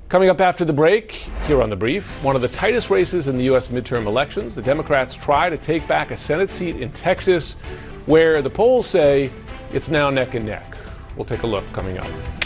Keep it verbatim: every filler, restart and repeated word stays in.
Coming up after the break, here on The Brief, one of the tightest races in the U S midterm elections. The Democrats try to take back a Senate seat in Texas, where the polls say it's now neck and neck. We'll take a look coming up.